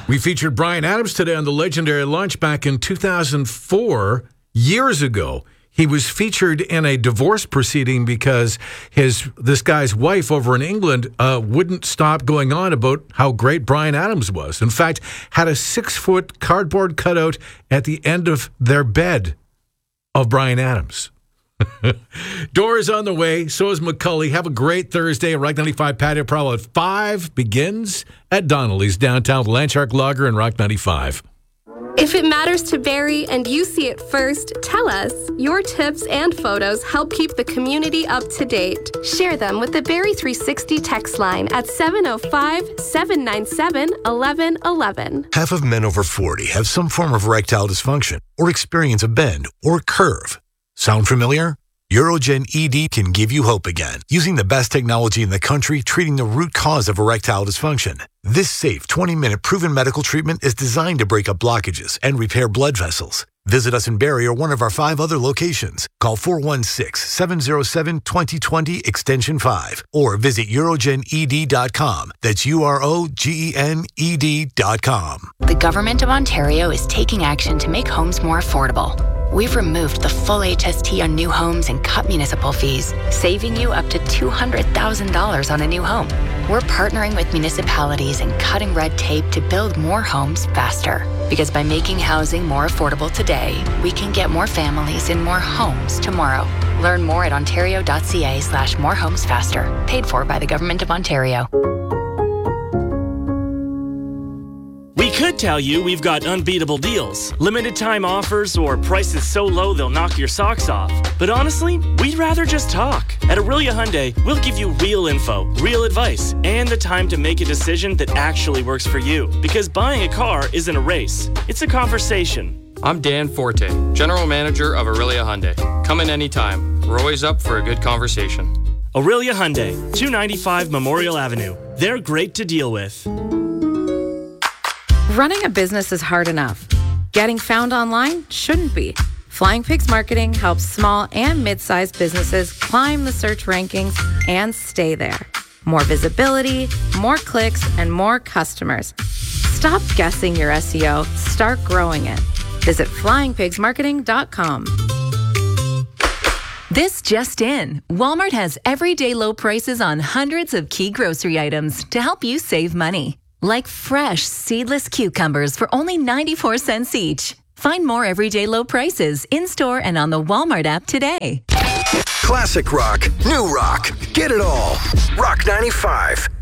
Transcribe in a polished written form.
We featured Bryan Adams today on the Legendary Lunch back in 2004, years ago. He was featured in a divorce proceeding because this guy's wife over in England wouldn't stop going on about how great Bryan Adams was. In fact, had a 6-foot cardboard cutout at the end of their bed of Bryan Adams. Dora's on the way. So is McCully. Have a great Thursday. Rock 95 Patio Prowl at 5 begins at Donnelly's downtown with Landshark Lager and Rock 95. If it matters to Barrie and you see it first, tell us. Your tips and photos help keep the community up to date. Share them with the Barrie 360 text line at 705-797-1111. Half of men over 40 have some form of erectile dysfunction or experience a bend or curve. Sound familiar? Urogen ED can give you hope again, using the best technology in the country treating the root cause of erectile dysfunction. This safe 20-minute proven medical treatment is designed to break up blockages and repair blood vessels. Visit us in Barrie or one of our 5 other locations. Call 416-707-2020 extension 5 or visit urogened.com. That's urogened.com. The Government of Ontario is taking action to make homes more affordable. We've removed the full HST on new homes and cut municipal fees, saving you up to $200,000 on a new home. We're partnering with municipalities and cutting red tape to build more homes faster. Because by making housing more affordable today, we can get more families in more homes tomorrow. Learn more at ontario.ca/morehomesfaster. Paid for by the Government of Ontario. We could tell you we've got unbeatable deals, limited time offers, or prices so low they'll knock your socks off. But honestly, we'd rather just talk. At Aurelia Hyundai, we'll give you real info, real advice, and the time to make a decision that actually works for you. Because buying a car isn't a race, it's a conversation. I'm Dan Forte, General Manager of Aurelia Hyundai. Come in anytime. We're always up for a good conversation. Aurelia Hyundai, 295 Memorial Avenue. They're great to deal with. Running a business is hard enough. Getting found online shouldn't be. Flying Pigs Marketing helps small and mid-sized businesses climb the search rankings and stay there. More visibility, more clicks, and more customers. Stop guessing your SEO. Start growing it. Visit flyingpigsmarketing.com. This just in. Walmart has everyday low prices on hundreds of key grocery items to help you save money. Like fresh, seedless cucumbers for only 94 cents each. Find more everyday low prices in-store and on the Walmart app today. Classic rock, new rock, get it all. Rock 95.